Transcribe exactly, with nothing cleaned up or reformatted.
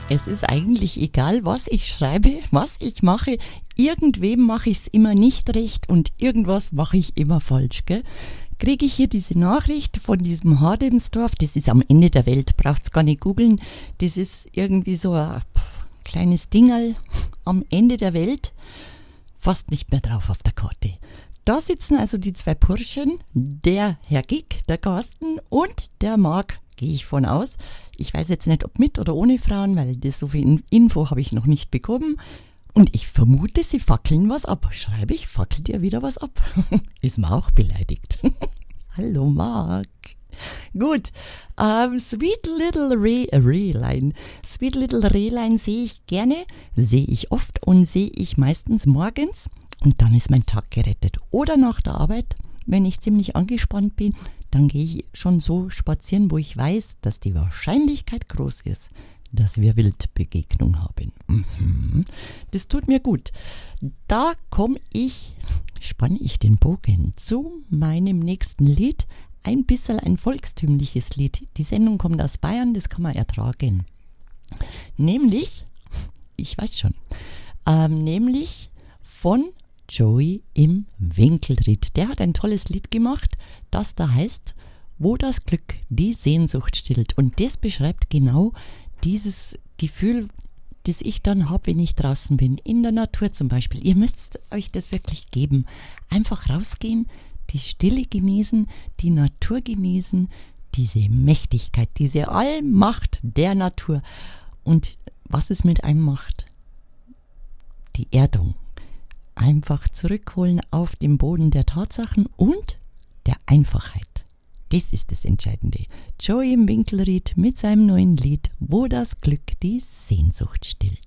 Es ist eigentlich egal, was ich schreibe, was ich mache. Irgendwem mache ich es immer nicht recht und irgendwas mache ich immer falsch, gell? Kriege ich hier diese Nachricht von diesem Hademsdorf, das ist am Ende der Welt, braucht's gar nicht googeln. Das ist irgendwie so ein pff, kleines Dingerl am Ende der Welt, fast nicht mehr drauf auf der Karte. Da sitzen also die zwei Burschen, der Herr Gick, der Carsten und der Marc, gehe ich von aus. Ich weiß jetzt nicht, ob mit oder ohne Frauen, weil das so viel Info habe ich noch nicht bekommen. Und ich vermute, sie fackeln was ab. Schreibe ich, fackelt ihr wieder was ab? Ist mir auch beleidigt. Hallo Marc. Gut, ähm, Sweet Little Reh, äh, Rehlein. Sweet Little Rehlein sehe ich gerne, sehe ich oft und sehe ich meistens morgens. Und dann ist mein Tag gerettet. Oder nach der Arbeit, wenn ich ziemlich angespannt bin, dann gehe ich schon so spazieren, wo ich weiß, dass die Wahrscheinlichkeit groß ist, dass wir Wildbegegnung haben. Mhm. Das tut mir gut. Da komme ich, spanne ich den Bogen zu meinem nächsten Lied. Ein bisschen ein volkstümliches Lied. Die Sendung kommt aus Bayern, das kann man ertragen. Nämlich, ich weiß schon, ähm, nämlich von Joey im Winkelried. Der hat ein tolles Lied gemacht, das da heißt, wo das Glück die Sehnsucht stillt. Und das beschreibt genau dieses Gefühl, das ich dann habe, wenn ich draußen bin, in der Natur zum Beispiel. Ihr müsst euch das wirklich geben. Einfach rausgehen, die Stille genießen, die Natur genießen, diese Mächtigkeit, diese Allmacht der Natur. Und was es mit einem macht? Die Erdung. Einfach zurückholen auf den Boden der Tatsachen und der Einfachheit. Das ist das Entscheidende. Joey im Winkelried mit seinem neuen Lied, wo das Glück die Sehnsucht stillt.